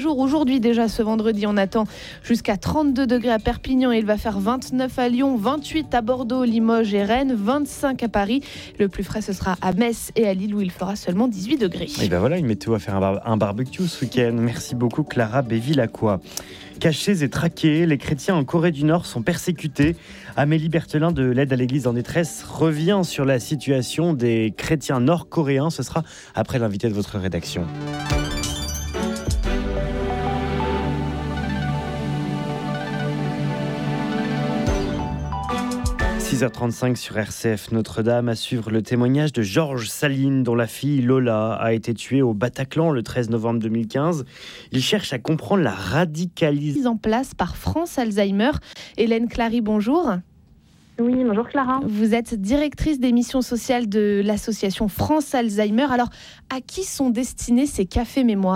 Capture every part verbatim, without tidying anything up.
Jour aujourd'hui déjà ce vendredi, on attend jusqu'à trente-deux degrés à Perpignan, il va faire vingt-neuf à Lyon, vingt-huit à Bordeaux, Limoges et Rennes, vingt-cinq à Paris. Le plus frais ce sera à Metz et à Lille où il fera seulement dix-huit degrés. Et ben voilà, une météo à faire un, bar- un barbecue ce week-end. Merci beaucoup Clara Béville-Lacroix. Cachés et traqués, les chrétiens en Corée du Nord sont persécutés. Amélie Berthelin de l'aide à l'église en détresse revient sur la situation des chrétiens nord-coréens. Ce sera après l'invité de votre rédaction. six heures trente-cinq sur R C F Notre-Dame, à suivre le témoignage de Georges Saline, dont la fille Lola a été tuée au Bataclan le treize novembre deux mille quinze. Il cherche à comprendre la radicalisation Mise en place par France Alzheimer. Hélène Clary, bonjour. Oui, bonjour Clara. Vous êtes directrice des missions sociales de l'association France Alzheimer. Alors, à qui sont destinés ces cafés mémoire ?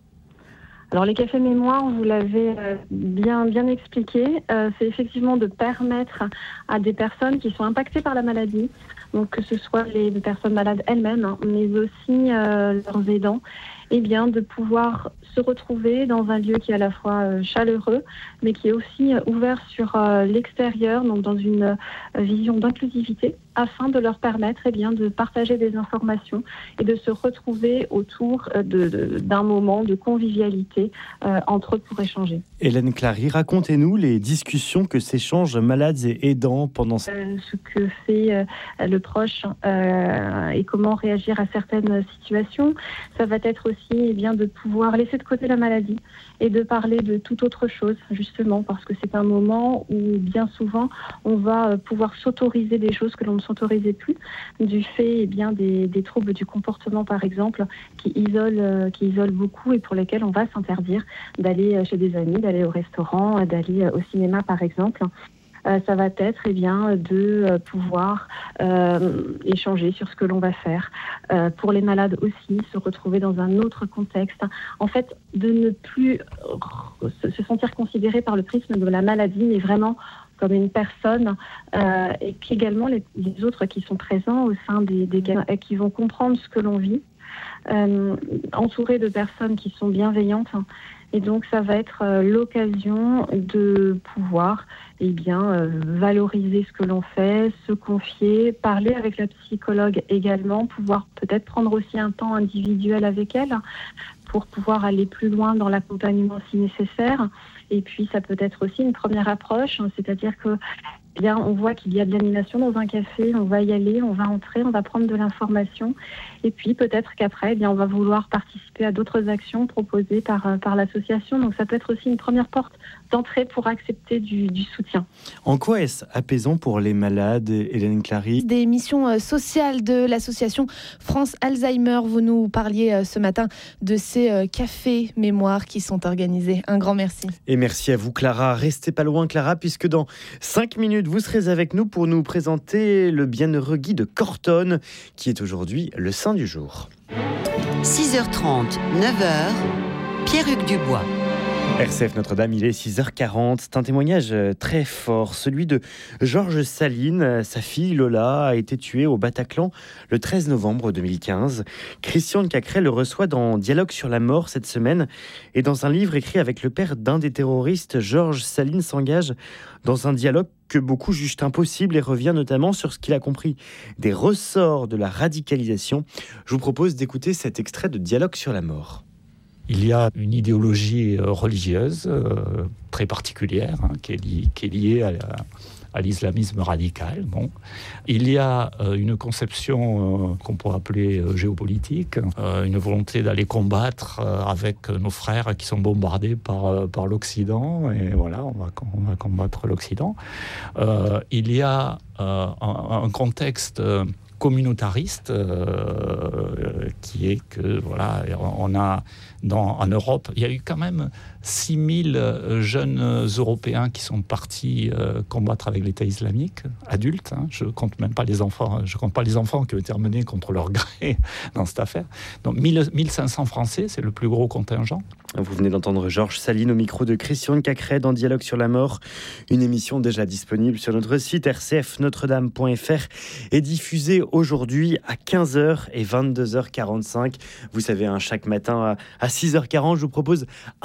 Alors les cafés mémoire, vous l'avez bien, bien expliqué, euh, c'est effectivement de permettre à des personnes qui sont impactées par la maladie, donc que ce soit les personnes malades elles-mêmes, hein, mais aussi euh, leurs aidants, eh bien, de pouvoir se retrouver dans un lieu qui est à la fois euh, chaleureux, mais qui est aussi euh, ouvert sur euh, l'extérieur, donc dans une euh, vision d'inclusivité, afin de leur permettre eh bien, de partager des informations et de se retrouver autour euh, de, de, d'un moment de convivialité euh, entre eux pour échanger. Hélène Clary, racontez-nous les discussions que s'échangent malades et aidants pendant ce... Euh, ce que fait euh, le proche euh, et comment réagir à certaines situations. Ça va être aussi eh bien, de pouvoir laisser de côté la maladie et de parler de toute autre chose, justement, parce que c'est un moment où bien souvent on va pouvoir s'autoriser des choses que l'on ne s'autorisait plus, du fait eh bien, des, des troubles du comportement, par exemple, qui isolent, euh, qui isolent beaucoup et pour lesquels on va s'interdire d'aller chez des amis, d'aller au restaurant, d'aller au cinéma, par exemple. Euh, ça va être eh bien, de euh, pouvoir euh, échanger sur ce que l'on va faire. Euh, pour les malades aussi, se retrouver dans un autre contexte. En fait, de ne plus euh, se sentir considéré par le prisme de la maladie, mais vraiment comme une personne, euh, et qu'également les, les autres qui sont présents au sein des, des cas, qui vont comprendre ce que l'on vit, euh, entouré de personnes qui sont bienveillantes. Et donc, ça va être euh, l'occasion de pouvoir eh bien, euh, valoriser ce que l'on fait, se confier, parler avec la psychologue également, pouvoir peut-être prendre aussi un temps individuel avec elle pour pouvoir aller plus loin dans l'accompagnement si nécessaire. Et puis, ça peut être aussi une première approche, hein, c'est-à-dire que eh bien, on voit qu'il y a de l'animation dans un café, on va y aller, on va entrer, on va prendre de l'information. Et puis, peut-être qu'après, eh bien, on va vouloir participer à d'autres actions proposées par, par l'association. Donc, ça peut être aussi une première porte d'entrée pour accepter du, du soutien. En quoi est-ce apaisant pour les malades, Hélène Clary ? Des missions sociales de l'association France Alzheimer. Vous nous parliez ce matin de ces cafés mémoire qui sont organisés. Un grand merci. Et merci à vous, Clara. Restez pas loin, Clara, puisque dans cinq minutes, vous serez avec nous pour nous présenter le bienheureux Guy de Cortonne, qui est aujourd'hui le saint du jour. six heures trente, neuf heures, Pierre-Hugues Dubois. R C F Notre-Dame, il est six heures quarante. C'est un témoignage très fort, celui de Georges Saline. Sa fille Lola a été tuée au Bataclan le treize novembre deux mille quinze. Christian de Cacré le reçoit dans Dialogue sur la mort cette semaine. Et dans un livre écrit avec le père d'un des terroristes, Georges Saline s'engage dans un dialogue que beaucoup jugent impossible et revient notamment sur ce qu'il a compris des ressorts de la radicalisation. Je vous propose d'écouter cet extrait de Dialogue sur la mort. Il y a une idéologie religieuse euh, très particulière hein, qui, est liée, qui est liée à, la, à l'islamisme radical. Bon. Il y a euh, une conception euh, qu'on pourrait appeler euh, géopolitique, euh, une volonté d'aller combattre euh, avec nos frères qui sont bombardés par, euh, par l'Occident. Et voilà, on va, on va combattre l'Occident. Euh, il y a euh, un, un contexte... Euh, communautariste euh, qui est que voilà on a dans, en Europe il y a eu quand même six mille jeunes Européens qui sont partis euh, combattre avec l'État islamique, adultes, hein, je compte même pas les enfants, je compte pas les enfants qui ont été emmenés contre leur gré dans cette affaire. Donc mille cinq cents Français, c'est le plus gros contingent. Vous venez d'entendre Georges Saline au micro de Christian de Cacré dans Dialogue sur la mort, une émission déjà disponible sur notre site r c f notre dame point f r et diffusée aujourd'hui à quinze heures et vingt-deux heures quarante-cinq. Vous savez, hein, chaque matin à six heures quarante, je vous propose